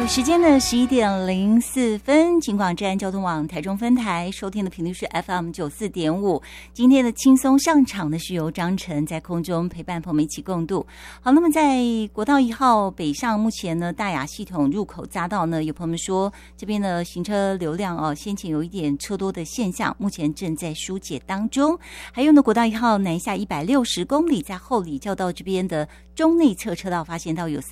时间呢11:04，警广治安交通网台中分台收听的频率是 FM94.5。今天的轻松上场呢是由张晨在空中陪伴朋友们一起共度。好，那么在国道1号北上，目前呢大雅系统入口匝道呢，有朋友们说这边的行车流量先前有一点车多的现象，目前正在疏解当中。还有呢国道1号南下160公里，在后里交道这边的中内侧车道发现到有